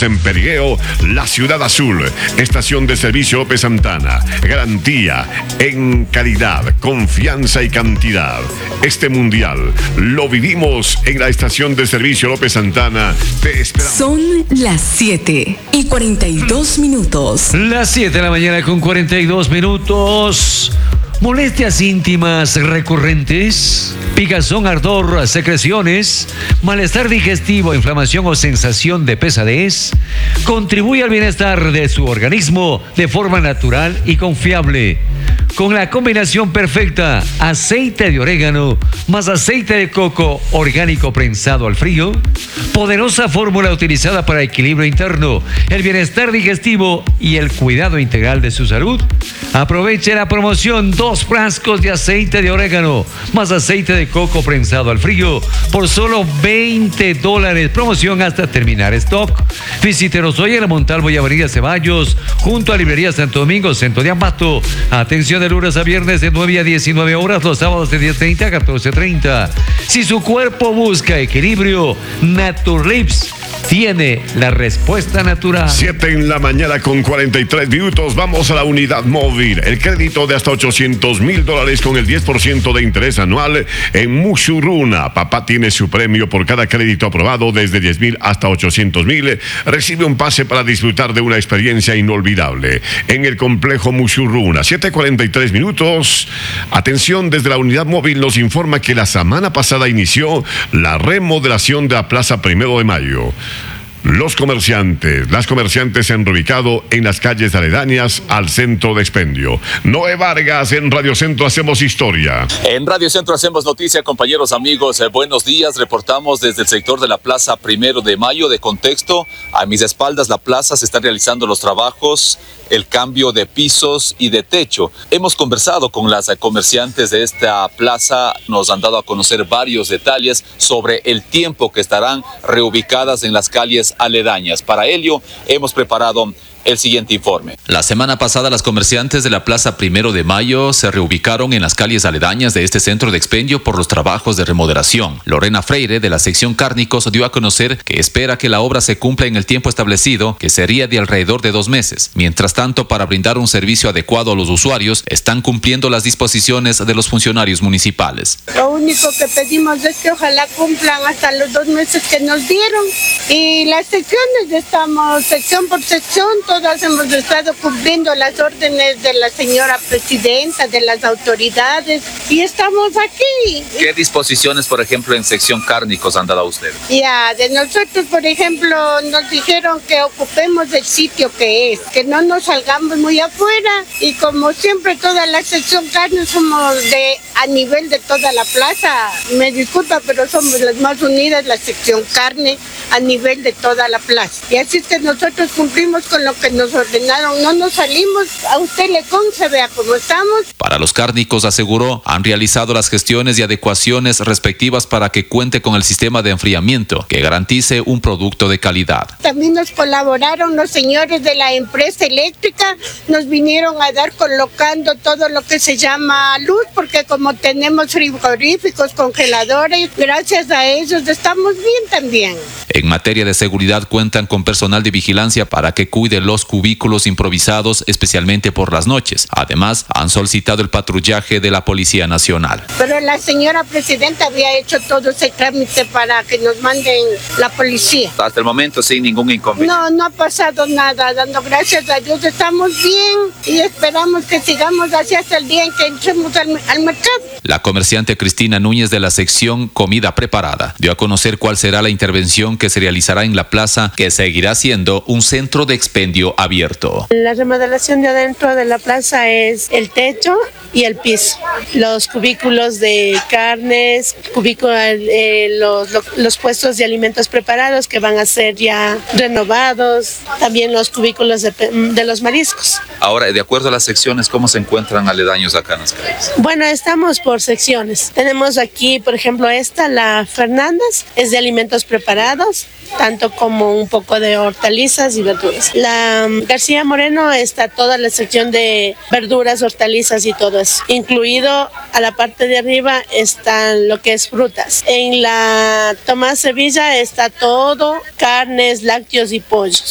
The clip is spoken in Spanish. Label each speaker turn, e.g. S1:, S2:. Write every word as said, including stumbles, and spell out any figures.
S1: Estamos en Perigueo, la ciudad azul. Estación de servicio López Santana. Garantía en calidad, confianza y cantidad. Este mundial lo vivimos en la estación de servicio López Santana. Te esperamos.
S2: Son las siete y cuarenta y dos minutos.
S3: Las siete de la mañana con cuarenta y dos minutos. Molestias íntimas recurrentes, picazón, ardor, secreciones, malestar digestivo, inflamación o sensación de pesadez. Contribuye al bienestar de su organismo de forma natural y confiable. Con la combinación perfecta, aceite de orégano más aceite de coco orgánico prensado al frío, poderosa fórmula utilizada para equilibrio interno, el bienestar digestivo y el cuidado integral de su salud. Aproveche la promoción dos frascos de aceite de orégano más aceite de coco prensado al frío por solo veinte dólares. Promoción hasta terminar stock. Visítenos hoy en la Montalvo y Avenida Ceballos, junto a Librería Santo Domingo, Centro de Ambato. Atención de lunes a viernes de nueve a diecinueve horas, los sábados de diez treinta a catorce treinta. Si su cuerpo busca equilibrio, Naturlips tiene la respuesta natural.
S1: siete en la mañana con cuarenta y tres minutos. Vamos a la unidad móvil. El crédito de hasta ochocientos mil dólares con el diez por ciento de interés anual en Mushuruna. Papá tiene su premio por cada crédito aprobado desde diez mil hasta ochocientos mil. Recibe un pase para disfrutar de una experiencia inolvidable en el complejo Mushuruna. siete cuarenta y tres minutos. Atención, desde la unidad móvil nos informa que la semana pasada inició la remodelación de la Plaza Primero de Mayo. Los comerciantes, las comerciantes se han reubicado en las calles aledañas al centro de expendio. Noé Vargas, en Radio Centro hacemos historia.
S4: En Radio Centro hacemos noticia, compañeros, amigos, eh, buenos días. Reportamos desde el sector de la Plaza Primero de Mayo. De contexto, a mis espaldas la plaza se están realizando los trabajos, el cambio de pisos y de techo. Hemos conversado con las comerciantes de esta plaza, nos han dado a conocer varios detalles sobre el tiempo que estarán reubicadas en las calles aledañas. Para ello, hemos preparado el siguiente informe. La semana pasada, las comerciantes de la Plaza Primero de Mayo se reubicaron en las calles aledañas de este centro de expendio por los trabajos de remodelación. Lorena Freire, de la sección Cárnicos, dio a conocer que espera que la obra se cumpla en el tiempo establecido, que sería de alrededor de dos meses. Mientras tanto, para brindar un servicio adecuado a los usuarios, están cumpliendo las disposiciones de los funcionarios municipales.
S5: Lo único que pedimos es que ojalá cumplan hasta los dos meses que nos dieron. Y las secciones, estamos sección por sección, todas hemos estado cumpliendo las órdenes de la señora presidenta, de las autoridades, y estamos aquí.
S4: ¿Qué disposiciones, por ejemplo, en sección Cárnicos han dado a ustedes?
S5: Ya, de nosotros, por ejemplo, nos dijeron que ocupemos el sitio que es, que no nos salgamos muy afuera, y como siempre toda la sección carne somos de a nivel de toda la plaza. Me disculpa, pero somos las más unidas, la sección carne, a nivel de toda la plaza. Y así es que nosotros cumplimos con lo que nos ordenaron, no nos salimos, a usted le conce, vea cómo estamos.
S4: Para los cárnicos, aseguró, han realizado las gestiones y adecuaciones respectivas para que cuente con el sistema de enfriamiento que garantice un producto de calidad.
S5: También nos colaboraron los señores de la empresa eléctrica, nos vinieron a dar colocando todo lo que se llama luz, porque como tenemos frigoríficos, congeladores, gracias a ellos estamos bien también.
S4: En materia de seguridad, cuentan con personal de vigilancia para que cuide los cubículos improvisados, especialmente por las noches. Además, han solicitado el patrullaje de la Policía Nacional.
S5: Pero la señora presidenta había hecho todo ese trámite para que nos manden la policía.
S4: Hasta el momento sin ningún inconveniente.
S5: No, no ha pasado nada, dando gracias a Dios estamos bien y esperamos que sigamos así hasta el día en que entremos al, al mercado.
S4: La comerciante Cristina Núñez, de la sección Comida Preparada, dio a conocer cuál será la intervención que se realizará en la plaza, que seguirá siendo un centro de expendio abierto.
S6: La remodelación de adentro de la plaza es el techo y el piso, los cubículos de carnes, cubículos, eh, los, los puestos de alimentos preparados que van a ser ya renovados, también los cubículos de, de los mariscos.
S4: Ahora, de acuerdo a las secciones, ¿cómo se encuentran aledaños acá en las calles?
S6: Bueno, estamos por secciones. Tenemos aquí, por ejemplo, esta, la Fernández, es de alimentos preparados, tanto como un poco de hortalizas y verduras. La um, García Moreno está toda la sección de verduras, hortalizas y todo eso. Incluido a la parte de arriba están lo que es frutas. En la Tomás Sevilla está todo, carnes, lácteos y pollos.